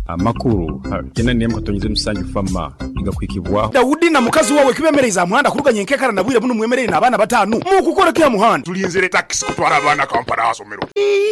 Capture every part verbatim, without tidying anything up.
amakuru kena niye mukatonyeze musanju fama igakwikibwa Daudi na mukazi wawe kibemereza muhanda kuruganye nkekara nabwire buno mwemerere nabana batanu mu gukora kya muhanda tulinzire taxi kutwara abana kampara asomero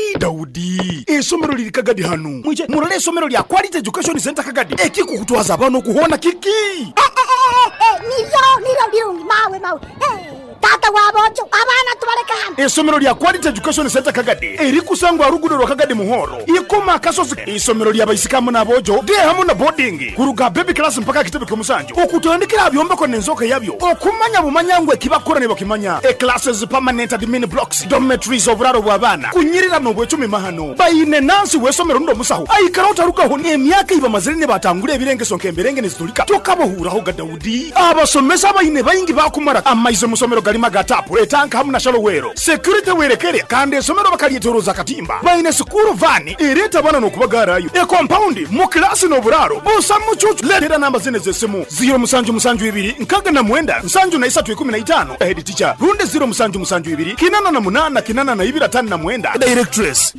Daudi esomero liri Kagadi hano muje murale esomero lya Quality Education Center Kagadi ekiko kutwaza abana kuhona kiki eh eh eh niyo niyo biungi mawe mawe eh tata wabojo abana tubareka hano esomero lya Quality Education Center Kagadi eri kusangwa rugudo rwa Kagadi muhoro ikoma kasozi esomero lya bayisikamu na bojo de hamu na boarding kuruga baby class mpaka kitebe kumusanju okutandikira abyomba ko nenzoka yabyo okumanya bumanyangwe kibakora ne bakimanya e classes permanent admin blocks dormitories oburaro bw'abana kunyirira no bwecumi mahano bayine nansi wesomero ndo musaho ayikarota rugaho n'emyaka iba mazirine batangure ebirengeso nkemberenge nezitulika tokabohuraho ga Daudi abasomesa bayine bayingi bakumara amaize musomero galima gatapu etanka hamu na shalowero security werekere kandi esomero bakalietoroza katimba bayine school van ereta bana no kubagarayo e compound mu class no buraro busa mucucu letera namba zine zesimu zero musanju musanju ibiri nkaga na mwenda nsanju na isatu ikumi na itano head teacher runde zero musanju musanju ibiri kinana na munana kinana na ibiri tano na mwenda directress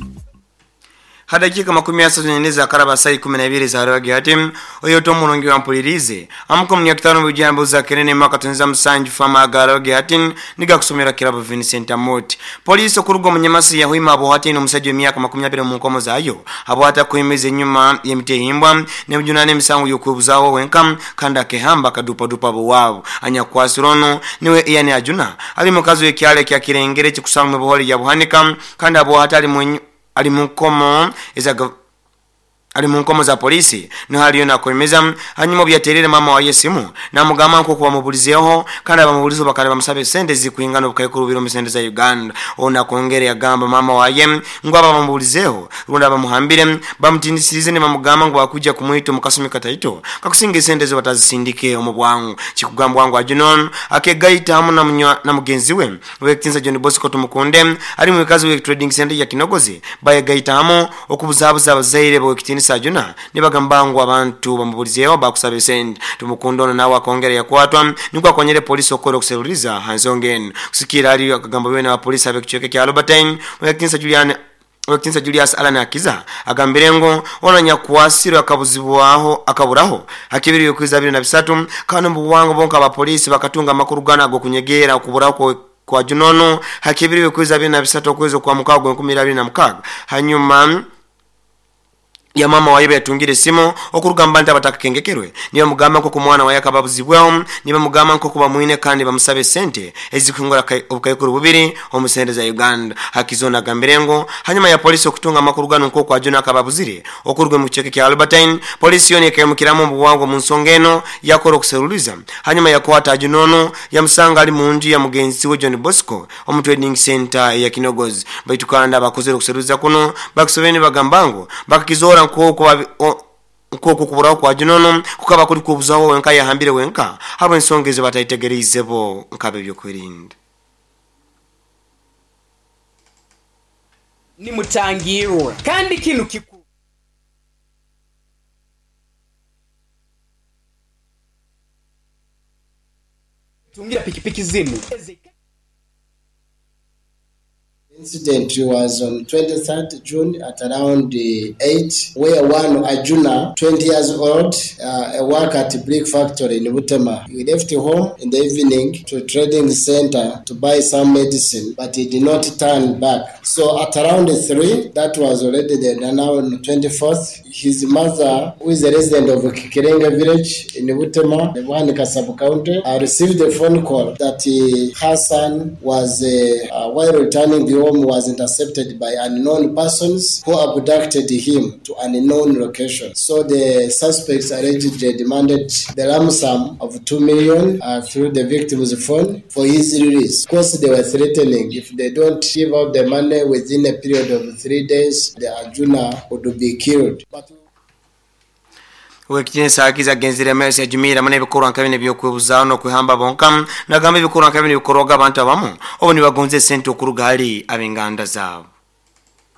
hadakika makumi asatu n'eneza karaba sai kumi na ibiri za rwagi hatim oyoto mulongi wa mpulirize amukomu ya kitano bujambo za kerene mwaka tunza msanju fama agarogi hatim niga kusomera kirabu Vincent Amoti polisi okurugo munyamasi ya huima abo hatim omusajja emyaka makumi abiri mu nkomo zayo abo hata kuimeze nyuma yemitehimbwa ne mujunane misango yokubuzawo wenkam kanda kehamba kadupa dupa abo wabo anya kwasirono niwe yani ajuna ali mukazi wekyale kya kirengere kikusamwe boholi ya buhanika kanda abo hata ali mwenye ali munkomo ezaga ali munkomo za polisi no haliyo na kwemeza hanyuma byaterere mama wa yesimu na mugama nko kuba mubulizeho kandi abamubulizo bakale bamusabe sente zikuingana bukayekuru biro misende za Uganda ona kongere ya gamba mama wa yem ngo abamubulizeho runda bamuhambire bamutinisirize ne mamugama ngo akujja kumuhito mukasumi kataito kakusinga sente zo batazisindike omubwangu kikugamba wangu ajunon akegaita hamu na mnywa na mugenzi we wekinza John Bosco tumukunde ali mu kazi we trading center ya Kinogozi baye gaita hamu okubuzabuza abazaire bo kitini sajuna nibagambangwa abantu bamubulizeho bakusabe sente tumukundono nawe akongera yakwatwa nikwa konyere polisi okoro kuseruriza hanzongen kusikira ali akagamba bene wa polisi abekucheke kya Albertine wekinza Julian wekinza Julius Alana akiza agambirengo onanya kuwasiro akabuzibwaho akaburaho hakibiri yokwiza bibiri na bisatu kana mbuwango bonka ba polisi bakatunga makurugana go kunyegera okuburaho ko kwa junono hakibiri yokwiza bibiri na bisatu okwezo kwa mukago nkumi abiri na mukaga hanyuma ya mama wayibe yatungire simo okurugamba nta batakakengekerwe niyo mugamba ko kumwana wa yakababuzibwaho niba mugamba ko kuba muine kandi bamusabe sente ezikungura obukayikuru bubiri omusende za Uganda hakizona gambirengo hanyuma ya polisi okutunga makurugano nko kwa jona akababuzire okurugwe mu kiceke kya Albertine polisi yone kemukiramo buwango mu nsongeno yakoro kuseruliza hanyuma yakwata ajunono yamusanga ali mu nji ya mugenzi we John Bosco omu trading center ya Kinogozi baitukanda bakozero kuseruliza kuno bakusobeni bagambango bakizora nkoko nkoko kuburaho kwa junono kukaba kuri kubuzaho wenka yahambire wenka habo ensongeze batayitegerizebo nkabe byo kwirinda ni mutangiro kandi kinu kiku tungira pikipiki zinu Incident was on twenty-third June at around uh, eight, where one Ajuna, twenty years old, uh, a worker at a brick factory in Butema. He left home in the evening to a trading center to buy some medicine, but he did not turn back. So at around three, that was already there. And now on the twenty-fourth, his mother, who is a resident of Kikirenga village in Butema, the Buhanika sub-county, uh, received a phone call that uh, her son was, uh, uh, while returning the home, was intercepted by unknown persons who abducted him to an unknown location. So the suspects allegedly demanded the ransom of two million uh, through the victim's phone for his release. Of course, they were threatening if they don't give out the money within a period of three days, the Arjuna would be killed. But wekitine sakiza genzire mesi ya jumira mane bikoro nkabine byokwebuzaho no kwihamba bonkam nagambe bikoro nkabine bikoroga abantu abamu obo ni bagonze sente okuruga ali abenganda zabo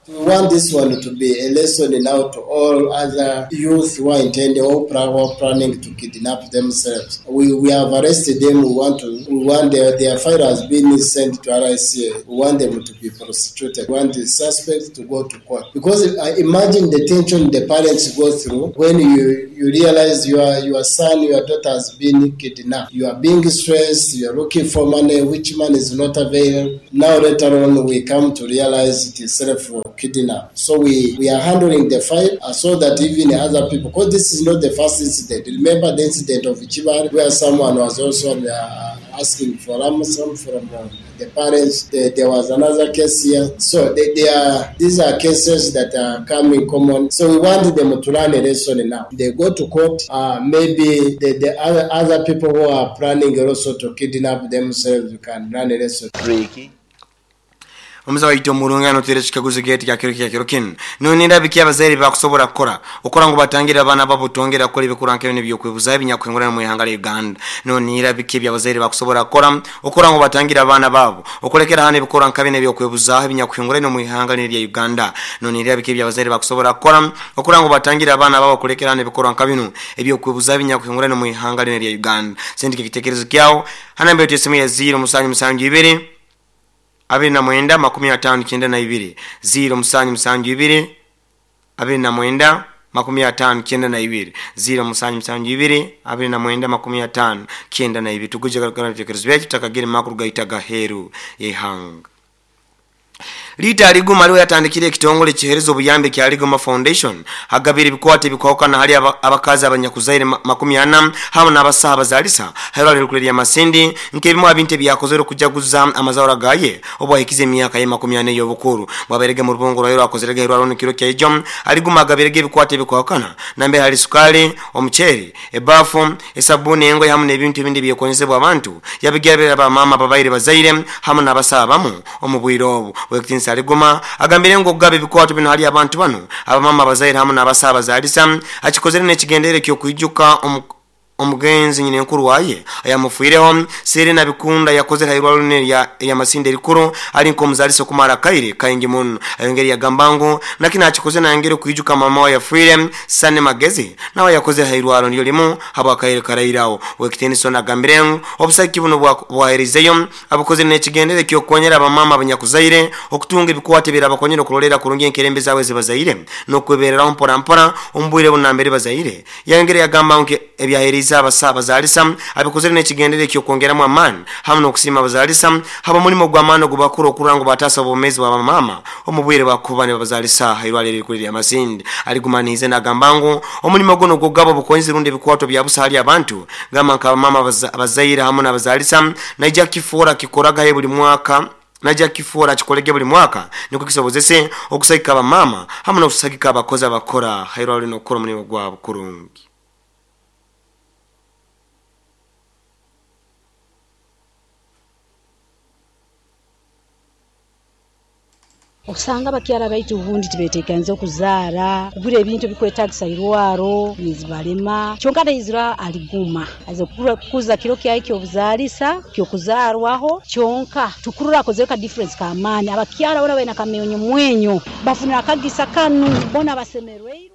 We want this one to be a lesson now to all other youth who are intending or planning to kidnap themselves. We we have arrested them. We want to. We want their their file has been sent to R I C A. We want them to be prosecuted. We want the suspects to go to court because I imagine the tension the parents go through when you you realize your your son, your daughter has been kidnapped. You are being stressed. You are looking for money, which money is not available. Now later on, we come to realize it is self kidnap. So we, we are handling the file uh, so that even other people, because this is not the first incident. Remember the incident of Ichiban where someone was also uh, asking for ransom from uh, the parents. The, there was another case here. So they, they are, these are cases that are coming common. So we want them to run a lesson now. They go to court. Uh, maybe the, the other, other people who are planning also to kidnap themselves can run a lesson. Tricky. Omuza waito mulungano tere chikaguze gate ya kiro kya kirokin none ndabiki abazeri bakusobora kukora okora ngo batangira abana babo tongera kole bikuranke bene byokwebuza binyakwengora mu ihanga lya Uganda none ndabiki byabazeri bakusobora kukora okora ngo batangira abana babo okolekera hane bikuranka bene byokwebuza binyakwengora mu ihanga lya Uganda none ndabiki byabazeri bakusobora kukora okora ngo batangira abana babo okolekera hane bikuranka bino ebyokwebuza binyakwengora mu ihanga lya Uganda sendike kitekerezo kyao hanambe tesemu ya zero musanyu musanju ibere abiri na mwenda makumi atanu kenda na ibiri zero musanyu musanju ibiri abiri na mwenda makumi atanu kenda na ibiri zero musanyu musanju ibiri abiri na mwenda makumi atanu kenda na ibiri tuguje galukana vyekerezo byacu takagire makuru gaitaga heru ehanga Lita aliguma leo yatandikire kitongole kiherezo obuyambe kya Aliguma Foundation hagabiri bikwate bikokana hali abakazi abanyakuzaire makumi ana hamwe n'abasaha bazalisa hayro lekuleria masindi nkebimwe abinte byakozero kujaguza amazawra gaye obwahikize myaka ya makumi ane y'obukuru baberege mu rubongoro yero akozerege hero arone kiro kya ijom Aliguma agabirege bikwate bikokana nambe hali sukali omucheri ebafu esabuni engo hamwe n'ebintu ebindi byekonyezebwa abantu yabigabira ba mama babaire bazaire hamwe n'abasaha bamu omubwiro obu wekitinsa Aliguma agambire ngo gabe bikwato bino hali abantu bano abamama bazaire hamwe n'abasaba bazalisa akikozere n'ekigendere kyo kuyijuka omugenzi nyine nkuru waye ayamufuireho Serena Bikunda yakoze hayirwa luneri ya, ya masinde rikuru ali nko muzaliso kumara kaire kaingi mun ayongeri ya gambangu nakina akikoze na ngero kuyijuka mama wa yafuire Sane Magezi nawe yakoze hayirwa lyo limu haba kaire karairawo wekiteniso na gambireng obusaki buno bwaherizeyo abukoze n'ekigendere kyo konyera abamama abanyakuzaire okutunga bikwate bira bakonyera kulolera kurungi enkerembe zawe zibazaire no kweberera mpora mpora umbwire bunambere bazaire yangere ya gambangu ebyaheri abasaba bazalisa abikozere n'ekigendere kyo kongera mu amani hamwe okusima bazalisa haba mulimo gwamano gubakuru okurango batasa bomezi wa mama omubwire bakubane bazalisa hayirwale likulira amasindi Aligumanize na gambangu omulimo gono gogabo bukonzi runde bikwato bya busali abantu gamanka mama bazaira hamwe n'abazalisa najja kifura kikoraga buli mwaka najja kifura kikolege buli mwaka niko kisobozese okusayika aba mama hamwe n'okusagika abakozi abakora hayirwale no kora mulimo gwabo kurungi Okusanga bakyala baitu ubundi tibetekanze okuzaara kugura ebintu bikwetagisa irwaro nizibalema kyonka izira Aliguma aze kuza kiro kyayi kyobuzalisa kyokuzarwaho kyonka tukurura koze ka difference ka amani abakyala ora bena kamyonyo mwenyo bafunira kagisa kanu bona basemerwe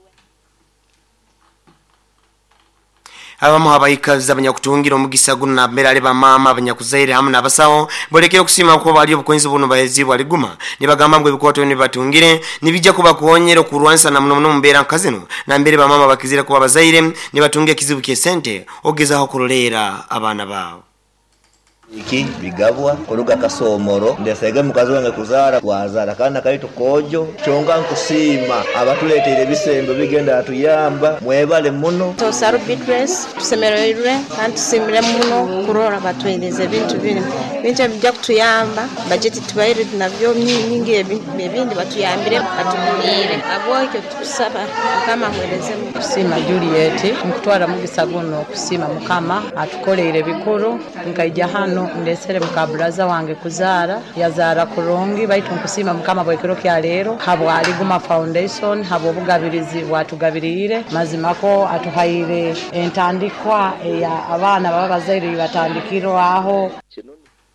abamu abayikaza abanyakutungira omugisa guno na mbere ba mama abanyakuzaire hamwe n'abasawo bolekero kusima ko bali obukonzi buno bayezibwa Aliguma nibagamba ngo bikwato ni batungire nibijja kuba kuonyero kurwansa na muno mbera nkazino na mbere ba mama bakizira kuba bazaire nibatunge kizibu kye sente ogezaho kurolera abana bawo iki bigabwa koluga kasomoro ndesege mukazi wange kuzara wazara kana kali tukojo chonga nkusima abatuletera bisembe bigenda atuyamba mwebale muno to saru bitres tusemererwe kandi simire muno kurora batweleze bintu biri bintu bijja kutuyamba budget tubayire navyo nyingi ebindi batuyambire batubire abwakyo tusaba kama mweleze kusima Juliet mukutwara mugisa guno kusima mukama atukolere bikuru nkaija hano ndesere mukabraza wange kuzara yazara kurongi baitu nkusima mukama bwekero kya lero habo Aliguma Foundation habo bugabirizi watugabirire mazimako atuhaire entandikwa ya abana baba bazaire batandikiro aho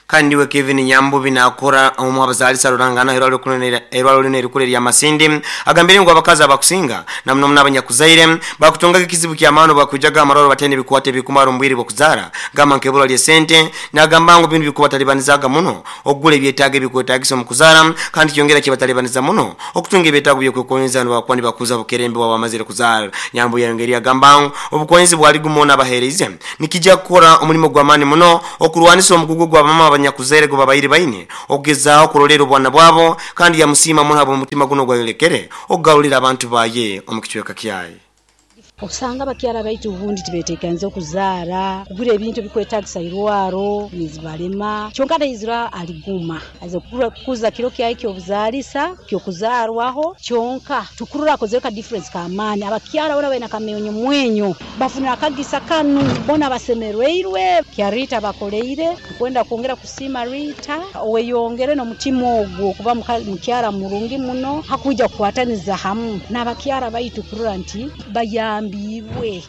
kandi we Kevin Nyambo binakora mu abazalisa rurangana erwalo kunene erwalo lene rikure ya Masindi agambire ngo abakaza bakusinga namno n'abanyakuzaire bakutonga kizibu kyamano bakujaga amaroro batene bikwate bikumaro mbwiri bokuzara gama nkebula lye sente nagamba ngo bintu bikuba talibanizaga muno ogule byetage bikwetagiso mukuzara kandi kyongera kibatalibaniza muno okutunga byetago byekwekoneza n'abakwani bakuza bukerembe wa bamazire kuzara Nyambo yangeri agamba obukonzi bwali gumona bahereze nikijja kukora omulimo gw'amani muno okurwanisa omugugu gwa mama abanyakuzaire go babayiri bayine ogezaaho kurolero bwana bwabo kandi ya musima munabo mutima guno gwayolekere ogalulira abantu baye omukichweka kyaye Osanga bakyala baitu ubundi tibetekanze okuzaara kugura ebintu bikwetagisa irwaro nizibalema chonkana izira aliguma aze kuza kiro kyaye kyobuzalisa kyokuzarwaho chonka tukurura kozeka difference ka amani abakyala bona bena kameyonyo mwenyo bafunira kagisa kanu bona basemerweirwe kyarita bakoleire kwenda kuongera kusima rita weyongere no mutimo ogwo kuba mukyala murungi muno hakuja kuataniza hamu nabakyala baitu kurura nti bayambi biwe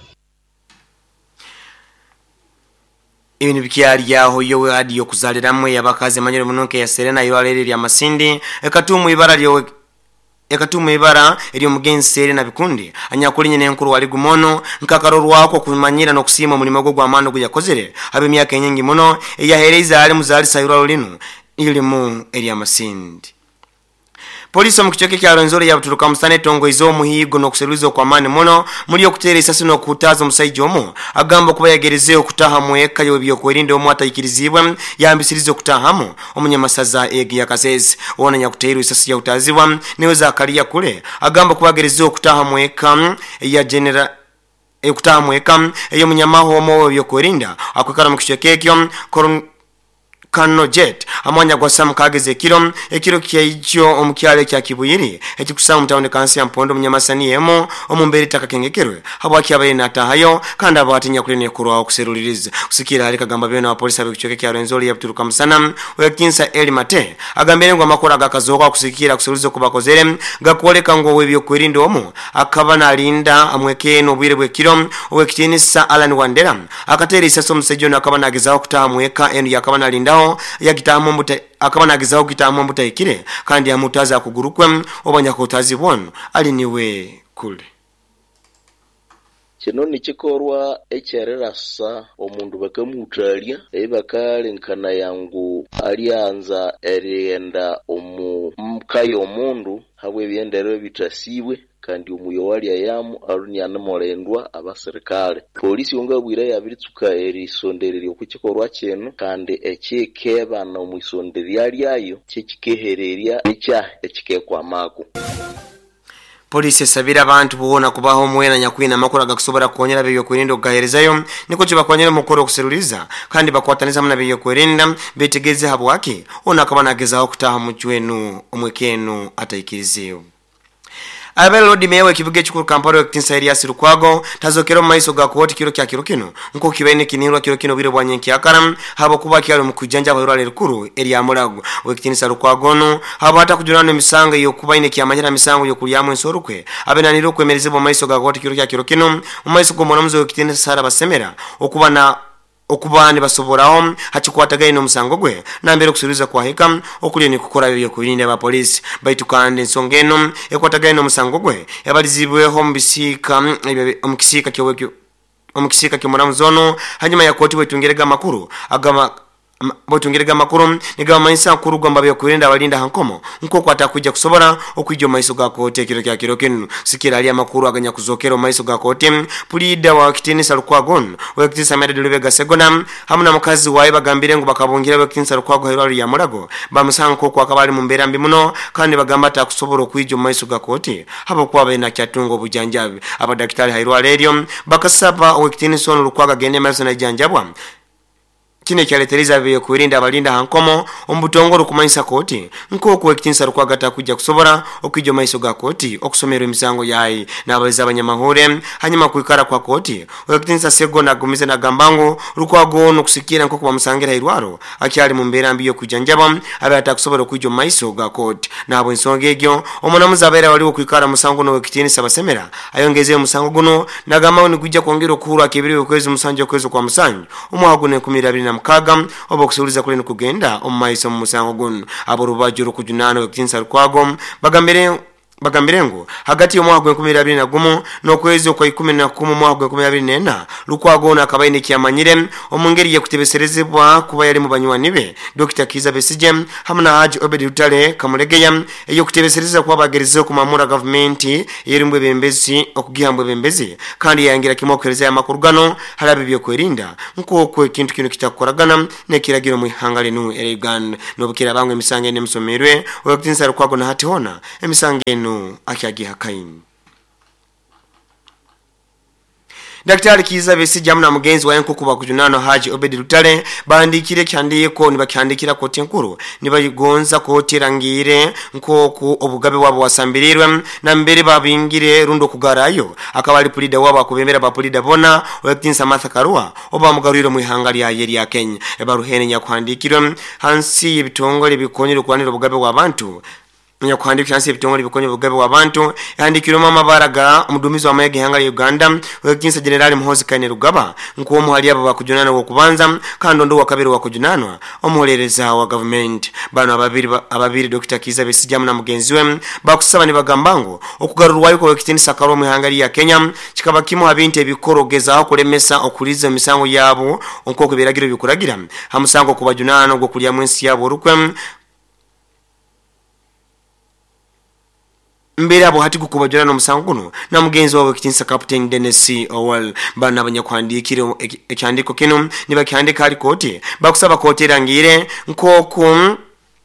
ibintu bikyali yaho yowe hadi yo kuzaliramwe yabakaze manyere munonke ya Serena yalere ya Masindi ekatumu ibara lyo ekatumu ibara eri omugenzi Serena bikundi anyakulinye nenkuru wali gumono nkakaro rwako kumanyira no kusima mulimo gwo amano guyakozere abe myaka nyingi muno yahereza ali muzali sayura lino ilimu eri ya Masindi Polisi mu kichoke kya Rwenzori ya buturuka musane tongo izo muhigo no kuseruzo kwa mani muno muri okutera isasi no kutaza musayije omo agamba kuba yagereze okutaha mueka yo byo kwerinde omo atayikirizibwa yambisirizo kutahamo omunyamasaza egi yakasezi wona nyakutera isasi ya utazibwa niwe Zakaria kule agamba kuba yagereze okutaha mueka ya general ekutaha mueka eyo munyamaho omo byo kwerinda akwekara mu kichoke kyo Kano jet amanya kwa Sam kageze kilo ekiro kyayicho omukyale kya Kibuyiri ekikusanga mutawone kansi ya Mpondo munyamasani yemo omumberi takakengekerwe habwaki abaye natahayo kandi abatinya kulene kurwa okuseruliriza kusikira ali kagamba beno wa polisi abikichoke kya Rwenzori ya buturuka musana wekinsa Eli Mate agambere ngo amakora gakazoka kusikira kuserulizo kubakozere gakoleka ngo webyo kwirinde omo akaba nalinda amweke no bwire bwe kilo owekitinisa Alan Wandera akatera isaso musejo nakaba nagezaho kutaha mweka enu yakaba nalinda yakitamu mbuta akaba nagizaho kitamu mbuta ikire kandi amutaza kugurukwe obanya kotazi bono ali niwe kule kino nikikorwa ekyererasa omundu bakamutalia ebakalenkana yangu alianza erienda omu mkayo omundu habwe byendero bitasibwe kandi umuyo wali ayamu arunyana molendwa abaserikale polisi ongabwira yabiritsuka erisondereri okukikorwa cyeno kandi ekikeba na omwisonderi yali ayo kikikehereria echa ekikekwa mako Polisi sabira abantu buona kubaho mwena nyakwina makora gakusobora konyera byo kwerinda gaherezayo niko kiba konyera mukoro kuseruliza kandi bakwataniza muna byo kwerinda betegeze habwaki ona kabana gezaho kutaha muchwenu omwekenu atayikirizeyo Abel Lodi mewe kibuge chukuru kamparo ekitinsa Elias Lukwago tazokero maiso ga kuoti kiro kya kiro kino nko kibene kinirwa kiro kino bire bwanye kyakara habo kuba kyalo mukujanja abayura rukuru Elia Murago wekitinsa Lukwago no habo hata kujurana misanga yo kuba ine kyamanyira misango yo kulyamu ensorukwe abenaniro kwemerezebo maiso ga kuoti kiro kya kiro kino maiso ko monamuzo wekitinsa Sara basemera okuba na okubane basoboraho hakikwatagaye no musango gwe nambere kusubiza kwa heka okuli ni kukora byo kurinda ba police baitu kandi nsongeno ekwatagaye no musango gwe yabalizibweho mbisika omukisika kyowekyo omukisika kyomunamuzono hanyuma ya koti wetungerega makuru agama botungerega makuru niga maisa kurugwa mbabyo kurinda abalinda hankomo nko kwata kujja kusobora okwijjo maiso ga kote kiro kya kiro kinu sikira ali amakuru aganya kuzokero maiso ga kote pulida wa kitinisa Lukwagon wekitinisa Mede Lubega Segona hamuna mukazi wae bagambire ngo bakabongira wekitinisa Lukwago hero ya Murago bamusanko kwa kabali mumbera mbi muno kandi bagamba ta kusobora okwijjo maiso ga kote habo kwa bena kyatungo bujanjabe abadaktari hairwa radio bakasaba wekitinisa Lukwaga gende maiso na janjabwa kine kyaletereza byo kurinda abalinda hankomo ombutongoro kumanyisa koti nko kuwekitinsa Lukwaga kujja kusobora okwijjo maiso ga koti okusomera emisango yayi nabaliza abanyamahore hanyuma kuikara kwa koti wekitinsa Segona gumize na gambango Lukwago no kusikira nko kubamusangira irwaro akyali mumbera mbiyo kujanjaba abe atakusobora okwijjo maiso ga koti nabo ensonga egyo omunamuza abera wali okuikara musango no wekitinsa basemera ayongeze musango guno nagambawo ni kujja kwongera okuhura kibiri okwezi musanje okwezo kwa musanju omwago ne kumira na mukaga oba okusuuliza kule kugenda omumaiso mu musango guno aborubajjo okujunana wekinsa rukwago bagambire bagambire ngo hagati y'omwaka gw'enkumi abiri na gumu n'okwezi okwa ikumi na kumu mwaka gw'enkumi abiri n'ena lukwago nakabaine kyamanyire omungeri yakutebeserezebwa kuba yali mu banywani be Dr. Kiza Besije hamwe na Haji Obedi Lutale Kamulegeya eyo kutebesereza kwa bagerize ku mamura government yeri mbwe bembezi okugihambwe bembezi kandi yangira kimokereza y'amakuru gano halabe byo kwerinda nko kwe kintu kino kitakoragana ne kiragiro mu ihangale nu Uganda nobukira bangwe emisange ne musomerwe okutinsa lukwago na hati hona emisange no akiagiha kaini Daktari Kiza Besije amna mugenzi wa yanko kuba kujunano Haji Obedi Lutale bandikire kyandiko nibakyandikira koti nkuru nibayigonza koti rangire nkoku obugabe wabo wasambirirwe na mbere babingire rundo kugarayo akabali pulida wabo akubembera bapulida bona wetinsa Martha Karua oba mugaruriro mu ihanga lya yeri ya Kenya ebaruhene nyakwandikirwe hansi y'ibitongole bikonyere kwanira obugabe w'abantu nya kwandika hansi y'ibitongole bikonye obugabe w'abantu yandikirwe mama baraga omudumizi wa mayege ihanga lya Uganda wekinsa General Muhozi Kane Rugaba nko omuhali abo bakujunana wo kubanza kandi ndo wakabiri wakujunanwa omuhereza wa government bano ababiri ababiri Dr. Kiza Besije na mugenzi we bakusaba ni bagambango okugarurwayo ko wekitini sakaro mu ihanga lya Kenya kikaba kimo abinte ebikorogeza aho kulemesa okuliza emisango yabo onko kubiragiro bikuragira hamusango kubajunana go kulya mwensi yabo rukwe mbere abo hati kukubajana no musanguno na mugenzi wawe kitinsa Captain Dennis Owell bana abanyakwandikire ekyandiko kino nibakyandika ali koti bakusaba koti rangire nkoko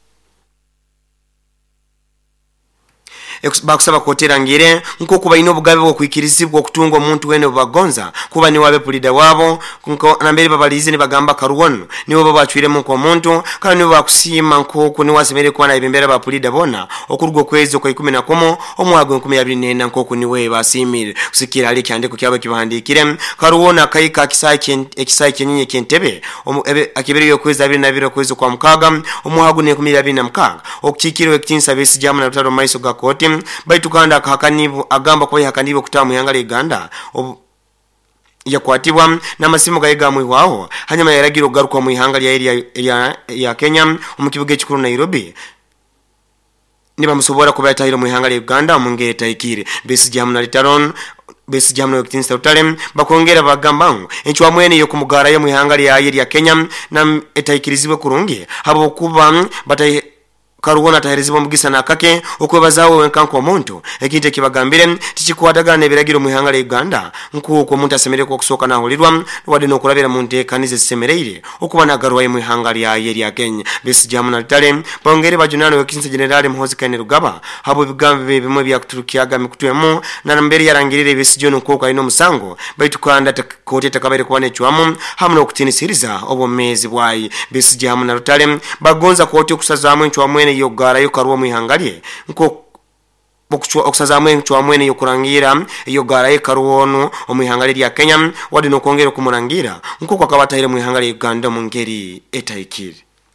bakusaba kotera ngire nko kuba ino bugabe bwo kwikirizibwa okutunga omuntu wene bagonza kuba ni wabe pulida wabo nko nambere babalize ni bagamba karuwono nibo babachwire mu ko muntu kandi nibo bakusima nko kuni wasemere kwa na ibembera ba pulida bona okurugwo kwezi ko ikumi na komo omwago nkumi abiri nena nko kuni we basimire kusikira ali kyandiko kyabo kibahandikire karuwona kayika kisai ekisai kyenye kentebe akibere yo kwezi abiri na biro kwezi kwa mukaga omwago ne nkumi abiri na mukaga okikiro ekitinsa Besije jamu na rutaro maiso ga koti baitukanda hakanibu agamba kwa hakanibu kutamu yanga Uganda yakwatibwa n'amasimu gayiga mu iwaho hanyuma yaragiro garuka mu ihanga lya area ya, ya Kenya umukibuge kikuru Nairobi niba musobora kubayatahira mu ihanga lya Uganda mungere tayikire Besije na ritaron Besije na Kitinsa Lutale bakongera bagambango enchwa mwene yo kumugara yo mu ihanga lya area Kenya na etayikirizibwe kurungi habo kuba batayi karuwona taherezibo mugisa na kake okwebazawo wenkanko omuntu ekinte kibagambire tikikwatagana ebiragiro mu ihanga lya Uganda nko ko omuntu asemere ko kusoka na holirwa wade no kulabira muntu ekanize semereire okuba na garwaye mu ihanga lya yeri Kenya Besije na Lutale bongere bajunano wekinsa General Muhozi Kane Rugaba habo bigambe bimwe bya kuturukiyaga mikutwemo na mbere yarangirire Besije no ko ino musango baitukanda kote takabere kubane chwamo hamno kutinisiriza obo mezi bwayi Besije na Lutale bagonza kote kusazamwe nchwamwe yo gara yo karuwa mu ihangalye nko bokuchwa okusazamwe nchwa mwene yo kurangira yo gara yo karuwono mu ihangalye lya Kenya wadi no kongera kumurangira nko kwa kabatahire mu ihangalye Uganda mu ngeri etayikire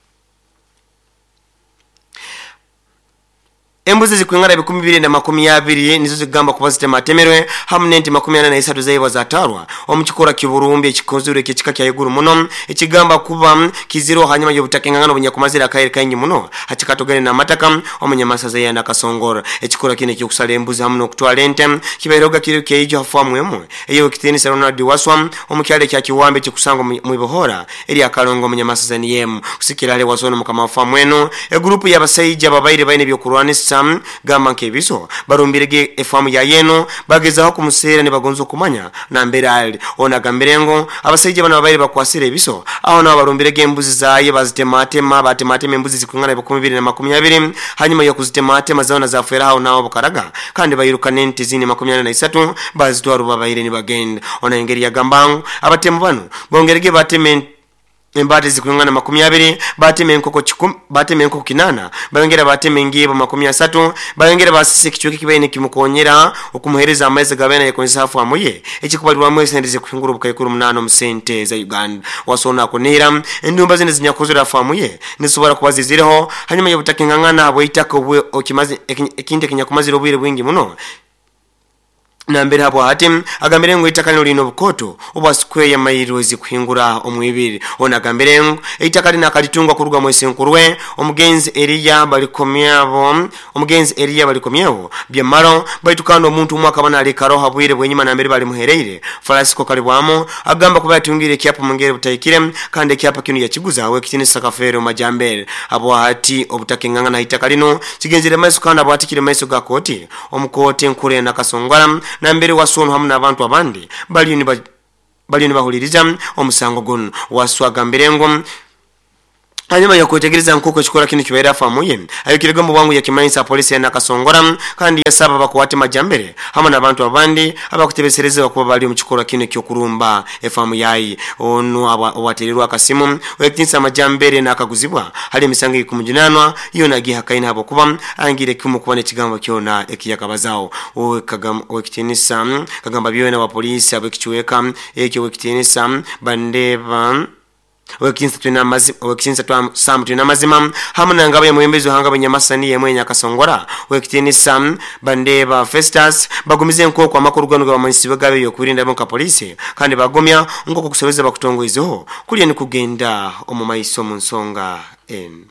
Embuzi zikwingara bikumi bibiri na makumi abiri nizo zigamba kuba zitematemerwe hamwe nti makumi ane na isatu zaiba zatarwa omukikora kiburumbi ekikozure kikika kya iguru muno ekigamba kuba kiziro hanyuma y'obutakengangano bunyakumazira kaire kanyi muno hakikatogene na mataka omunyamasaza yana Kasongora ekikora kine kyokusala embuzi hamwe n'okutwala ente kiberoga kiri kyejo afamwemu eyo kitini Ronald Waswa omukyale kya kiwambe kikusanga mu bibohora eri akalongo omunyamasaza ni yemu kusikira ale wasono mukama afamwenu e group y'abasayija babaire baine byokurwanisa gamba nkebiso barumbirege efamu ya yeno bageza ku musera ne bagonzo kumanya na mberali ona gamberengo abasayije bana babaire bakwasire ebiso aho na barumbirege embuzi zaye bazitematema batematema embuzi zikungana bikumi bibiri na makumi abiri hanyuma yo kuzitematema zaona zafera aho nawo bukaraga kandi bayiruka nenti zini makumi ane na isatu bazitwa rubabaire ni bagenda ona engeri ya gambangu abatemu bano bongerege bateme embate zikungana makumi abiri bateme nkoko chikum bateme nkoko kinana bayongera bateme ngibo makumi asatu bayongera basise kichuki kibaine kimukonyera okumuhereza amaize gabena yekonsafu amuye ekikubalwa mwese ndize kufungura bukayikuru munano musente za Uganda wasona konera endumba zine zinyakozera famuye nisobora kubazizireho hanyuma yobutakingangana abo itaka obwe okimazi ekinde kinyakumazira obwire bwingi muno nambere habo hati agambire ngo itaka lino bukoto oba square ya mairozi kuhingura omwibiri ona agambire ngo itaka lina kalitungwa kuruga mwesi nkurwe omugenzi Elia balikomyabo omugenzi Elia balikomyabo byamaro baitukando omuntu mwaka bana alikaro habwire bwenyima nambere bali muhereire Francisco kalibwamo agamba kuba yatungire kiapo mungere butayikire kandi kiapo kinu yakiguza we kitini sakafero majambere abo hati obutakenganga na itaka lino kigenzire maiso kandi abo atikire maiso gakoti omukoti nkure na kasongora nambere wasonu hamu na abantu abandi bali ni bali ni bahuliriza omusango gono waswaga mberengo hanyuma yakwetegereza nkoko chikora kinu kibaira famuye ayokirega mu bwangu ya kimainsa polisi na kasongora kandi yasaba bakwate majambere hamu na abantu abandi abakutebesereze bakuba bali mu chikora kinu kyokurumba efamu yayi onu awaterirwa akasimu wekitinsa majambere na akaguzibwa hali misango ikumujinanwa iyo nagiha kaina abo kuba angire kimu kubane kigambo kyona ekiyakabazao o kagam wekitinisa kagamba biyo na polisi abekichweka ekyo wekitinisa bandeba wekinsa tuna mazima wekinsa twa sam tuna mazima hamuna ngabe mwembezo hangabe nyamasani yemwe nyakasongora wekitini sam bandeba Festus bagumize nko kwa makurugano ga manisibe gabe yo kurinda bonka polisi kandi bagomya ngo kukusebeza bakutongoizo kuliye ni kugenda omumaiso munsonga en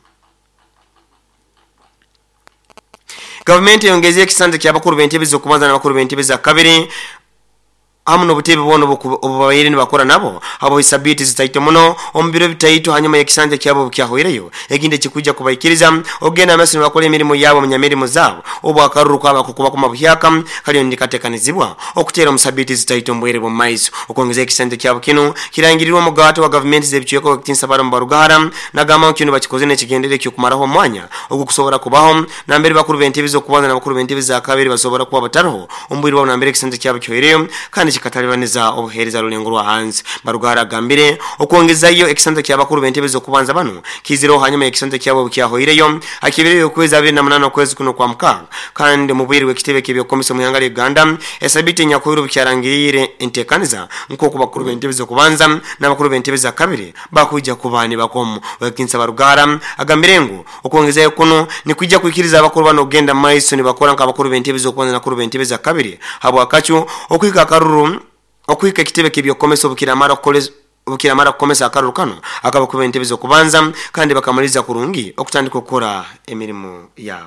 Government yongezeye kisande ky'abakuru b'entebe zo kubanza n'abakuru b'entebe za kabiri amuno butebe bono obubayire ni bakora nabo abo isabiti zitaito muno ombiro bitaito hanyuma ya kisanje kyabo bukyahoireyo eginde kikuja kubayikiriza ogenda amasi bakole emirimo yabo munyamirimo zabo obo akaruruka abakukuba ku mabuhyaka kali ndikatekanizibwa okutera musabiti zitaito mbwere bo maiso okongeza kisanje kyabo kino kirangirirwa mugato wa government zebicyeko kitinsa bara mbarugara nagama kino bakikoze ne kigendere cyo kumaraho mwanya okukusobora kubaho nambere bakuru b'entebe zo kubanza na bakuru b'entebe za kabiri basobora kuba bataraho ombiro wa nambere kisanje kyabo cyoireyo kandi chikatalibaniza obuhereza rulengo rwa hanze barugara gambire okongezayo ekisante ky'abakuru b'entebe zo kubanza bano kiziro hanyuma ekisante kyabo kyahoireyo akibireyo kwezi abiri na munana kwezi kuno kwa mukanga kandi mubiri wekitebe kibyo komiso muyangali Uganda esabite nyakoiro bukyarangirire entekaniza nko ku bakuru b'entebe zo kubanza n'abakuru b'entebe za kabiri bakuja kubani bakomo wekinsa barugara agambirengo okongezayo kuno ni kujja kwikiriza abakuru bano genda maiso ni bakora nka abakuru b'entebe zo kubanza na bakuru b'entebe za kabiri habo akacho okwika karuru okwika kitebe kibyo komeso bukiramara koleza bukiramara komesa akarukano akaba ku b'entebe zo kubanza kandi bakamaliza kurungi okutandika okora emirimo yabo.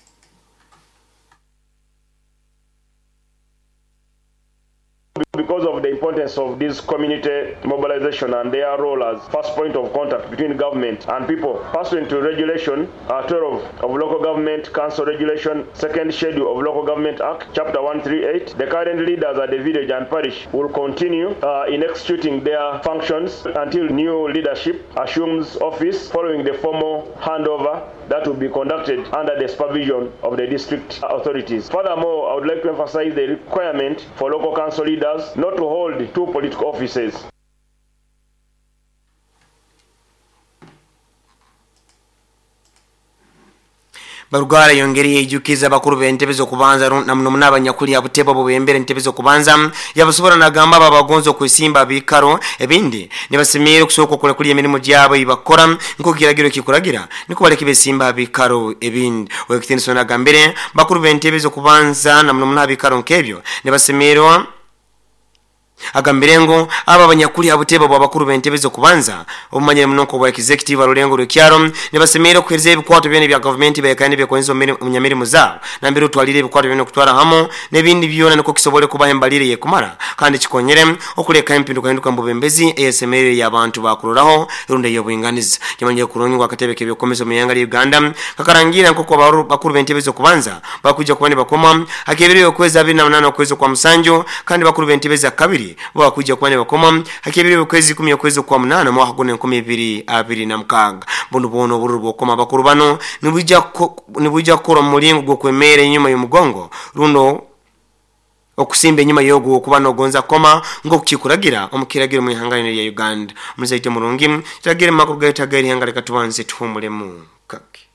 Because of the importance of this community mobilization and their role as first point of contact between government and people, pursuant to regulation uh, twelve of Local Government Council Regulation, second schedule of Local Government Act, chapter one thirty-eight, the current leaders at the village and parish will continue uh, in executing their functions until new leadership assumes office following the formal handover that will be conducted under the supervision of the district authorities. Furthermore, I would like to emphasize the requirement for local council leaders not to hold two political offices. Barugara yongeriye ijukiza bakuru b'entebe zo kubanza na muno n'abanyakuri abuteba bo bembere entebe zo kubanza yabasobora nagamba babagonzo kwisimba bikaro ebindi nibasemere kusoko kule kuli emirimo gyabo ibakora nko kiragiro kikuragira niko baleke besimba bikaro ebindi wekitenso nagambere bakuru b'entebe zo kubanza na muno n'abikaro nkebyo nibasemere agambirengo aba banyakuri abuteba bwa bakuru b'entebe zo kubanza omanyire munoko bwa executive arulengo rukyaro nibasemere kweze ebikwato byene bya government bekane byekonzo munyamiri muzabo nambere utwalire ebikwato byene kutwara hamo nebindi byona niko kisobole kuba embalire ye kumara kandi kikonyere okuleka empindu kanduka mbobembezi A S M R y'abantu bakururaho irunde yo bwinganiza kimanye kuronywa akatebe kebyo komezo muyangali Uganda kakarangira nkoko bakuru b'entebe zo kubanza bakuja kubane bakoma akebere yo kweza abiri na munana kwezo kwa musanjo kandi bakuru b'entebe za kabiri bwa kujja kwane bakoma hakebere kwezi kumi kwezi kwa munana mu hakune nkumi ibiri abiri na mukanga bundu bono burubo koma bakuru bano nibujja nibujja kora mulingo gwo kwemere nyuma y'umugongo runo okusimba nyuma yogo kubano gonza koma ngo kukikuragira omukiragira mu ihangane ya Uganda muzaite murungi kiragire makuru gaita gari hangale katubanze tuhumule mu kake